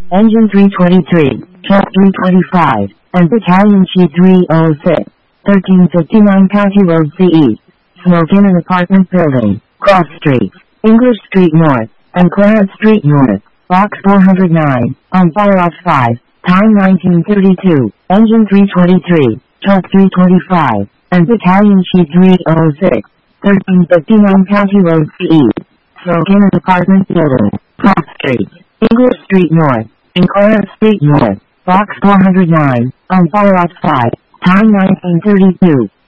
Engine 323, Truck 325, and Battalion She 306. 1359 County Road CE. Smoke in an apartment building, Cross Street, English Street North, and Clarence Street North, Box 409, on fire off 5, time 1932, Engine 323, Truck 325, and Battalion She 306. 1359 County Road CE. Smoke in an apartment building, Cross Street, English Street North, and Clarence Street North, Box 409, on fire off 5, time 1932.